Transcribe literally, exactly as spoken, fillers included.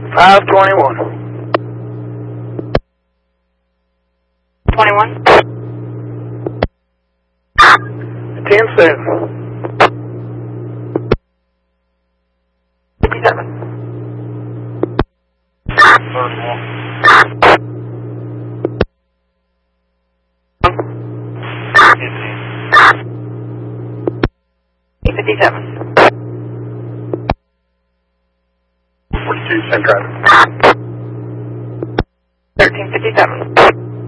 five twenty-one. twenty-one. ten seven. fifty-seven. thirty-one. fifteen. fifty-seven. forty-two, same driver. thirteen fifty-seven.